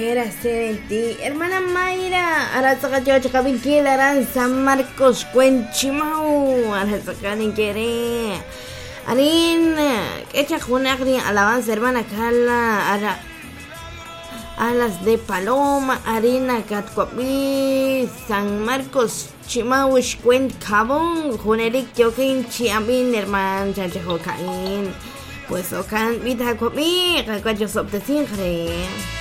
Era ti, hermana Mayra, arazaca chocha Vinkila, Aran San Marcos, Cuenchimau, arazaca quiere. Arin, echa junagri, alabanza hermana Carla, alas de paloma, harina catcuapi, San Marcos, Chimaush, Cuent Cabón, Junerik, Joaquín, Chiabin, herman, Chanchajocaín. Pues ocan, vita cuapi, cacuachos obtesingre.